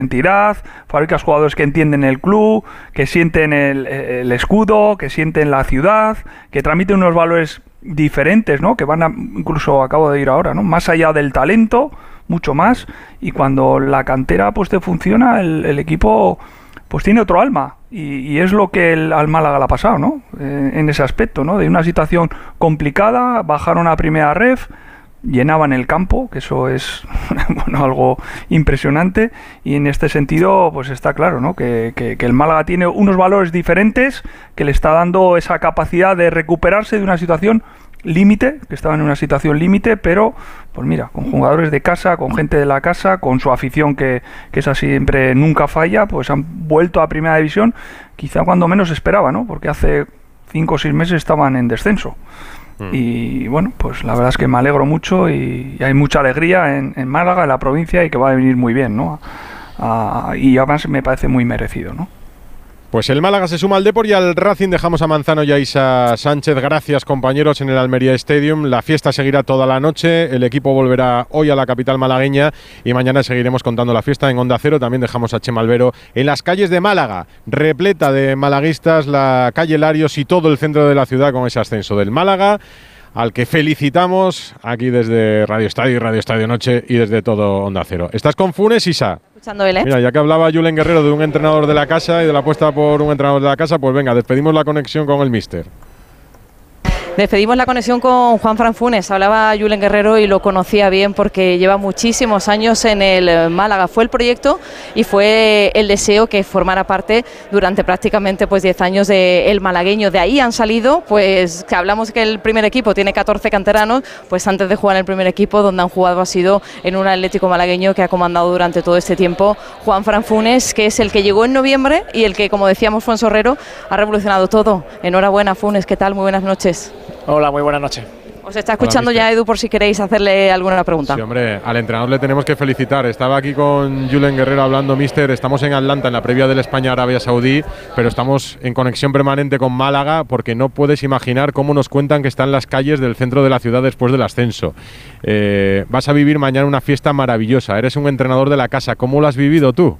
entidad, fabricas jugadores que entienden el club, que sienten el escudo, que sienten la ciudad, que transmiten unos valores diferentes, ¿no? Que van incluso acabo de ir ahora, ¿no? Más allá del talento, mucho más, y cuando la cantera pues te funciona, el equipo pues tiene otro alma, y es lo que al Málaga le ha pasado, ¿no? En ese aspecto, ¿no? De una situación complicada, bajaron a primera ref, llenaban el campo, que eso es bueno, algo impresionante, y en este sentido pues está claro, ¿no? que el Málaga tiene unos valores diferentes que le está dando esa capacidad de recuperarse de una situación límite, que estaba en una situación límite, pero pues mira, con jugadores de casa, con gente de la casa, con su afición que esa siempre nunca falla, pues han vuelto a primera división, quizá cuando menos esperaba, ¿no? Porque hace 5 o 6 meses estaban en descenso. Y bueno, pues la verdad es que me alegro mucho y hay mucha alegría en Málaga, en la provincia, y que va a venir muy bien, ¿no? Y además me parece muy merecido, ¿no? Pues el Málaga se suma al Depor y al Racing. Dejamos a Manzano y a Isa Sánchez. Gracias, compañeros, en el Almería Stadium. La fiesta seguirá toda la noche. El equipo volverá hoy a la capital malagueña y mañana seguiremos contando la fiesta en Onda Cero. También dejamos a Chema Albero en las calles de Málaga, repleta de malaguistas, la calle Larios y todo el centro de la ciudad con ese ascenso del Málaga, al que felicitamos aquí desde Radio Estadio y Radio Estadio Noche y desde todo Onda Cero. ¿Estás con Funes, Isa? Mira, ya que hablaba Julen Guerrero de un entrenador de la casa y de la apuesta por un entrenador de la casa, pues venga, despedimos la conexión con el míster. Despedimos la conexión con Juanfran Funes. Hablaba Julen Guerrero y lo conocía bien porque lleva muchísimos años en el Málaga. Fue el proyecto y fue el deseo que formara parte durante prácticamente pues 10 años del malagueño. De ahí han salido, pues que hablamos que el primer equipo tiene 14 canteranos, pues antes de jugar en el primer equipo donde han jugado ha sido en un Atlético malagueño que ha comandado durante todo este tiempo Juanfran Funes, que es el que llegó en noviembre y el que, como decíamos, Fuensorrero, ha revolucionado todo. Enhorabuena, Funes, ¿qué tal? Muy buenas noches. Hola, muy buenas noches. Os está escuchando ya Edu por si queréis hacerle alguna pregunta. Sí, hombre, al entrenador le tenemos que felicitar. Estaba aquí con Julen Guerrero hablando, míster. Estamos en Atlanta, en la previa del España-Arabia Saudí, pero estamos en conexión permanente con Málaga porque no puedes imaginar cómo nos cuentan que están las calles del centro de la ciudad después del ascenso. Vas a vivir mañana una fiesta maravillosa. Eres un entrenador de la casa. ¿Cómo lo has vivido tú?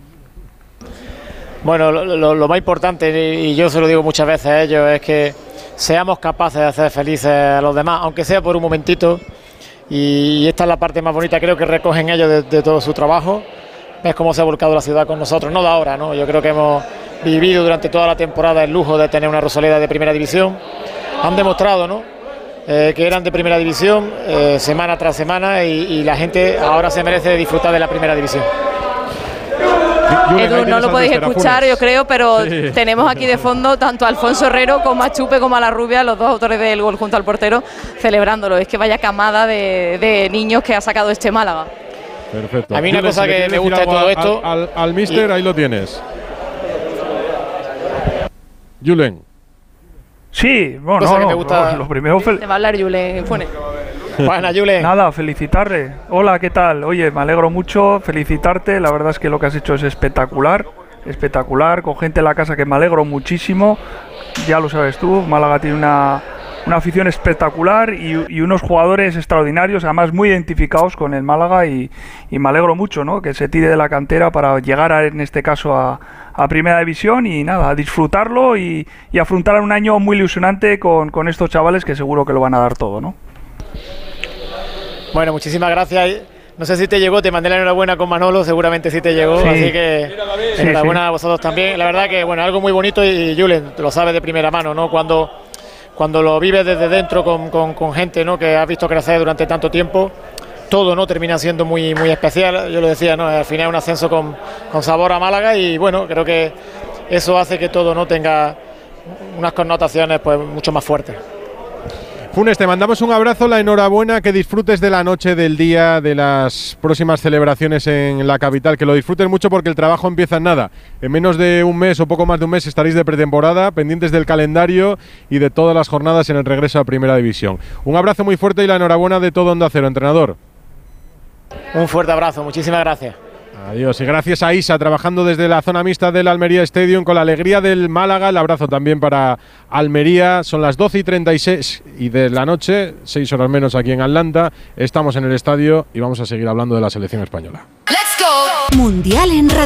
Bueno, lo más importante, y yo se lo digo muchas veces a ellos, es que seamos capaces de hacer felices a los demás, aunque sea por un momentito, y esta es la parte más bonita, creo que recogen ellos de todo su trabajo. Ves cómo se ha volcado la ciudad con nosotros, no de ahora, ¿no? Yo creo que hemos vivido durante toda la temporada el lujo de tener una Rosaleda de primera división. Han demostrado, ¿no? Que eran de primera división semana tras semana y la gente ahora se merece disfrutar de la primera división. Edu, no lo podéis escuchar, yo creo, pero sí, tenemos aquí de fondo tanto a Alfonso Herrero como a Chupe como a La Rubia, los dos autores del gol junto al portero, celebrándolo. Es que vaya camada de niños que ha sacado este Málaga. Perfecto. A mí una cosa que me gusta de todo esto… Al míster, ahí lo tienes. Julen. Sí, bueno, me gusta… lo primero… Te va a hablar Julen, pone. Bueno, Julen. Nada, felicitarle. Hola, ¿qué tal? Oye, me alegro mucho, felicitarte. La verdad es que lo que has hecho es espectacular, espectacular, con gente en la casa que me alegro muchísimo. Ya lo sabes tú, Málaga tiene una afición espectacular y unos jugadores extraordinarios, además muy identificados con el Málaga y me alegro mucho, ¿no? Que se tire de la cantera para llegar en este caso a Primera División y nada, a disfrutarlo y afrontar un año muy ilusionante con estos chavales que seguro que lo van a dar todo, ¿no? Bueno, muchísimas gracias. No sé si te llegó, te mandé la enhorabuena con Manolo, seguramente sí te llegó, sí. Así que enhorabuena a vosotros también. La verdad que, bueno, algo muy bonito y Julen lo sabe de primera mano, ¿no? Cuando lo vives desde dentro con gente, ¿no? Que has visto crecer durante tanto tiempo, todo, ¿no? Termina siendo muy, muy especial. Yo lo decía, ¿no? Al final un ascenso con sabor a Málaga y, bueno, creo que eso hace que todo, ¿no? Tenga unas connotaciones, pues, mucho más fuertes. Funes, te mandamos un abrazo, la enhorabuena, que disfrutes de la noche, del día, de las próximas celebraciones en la capital, que lo disfrutes mucho porque el trabajo empieza en nada. En menos de un mes o poco más de un mes estaréis de pretemporada, pendientes del calendario y de todas las jornadas en el regreso a Primera División. Un abrazo muy fuerte y la enhorabuena de todo Onda Cero, entrenador. Un fuerte abrazo, muchísimas gracias. Adiós, y gracias a Isa, trabajando desde la zona mixta del Almería Stadium con la alegría del Málaga. El abrazo también para Almería. Son las 12:36 y de la noche, 6 horas menos aquí en Atlanta. Estamos en el estadio y vamos a seguir hablando de la selección española. Mundial en Radio.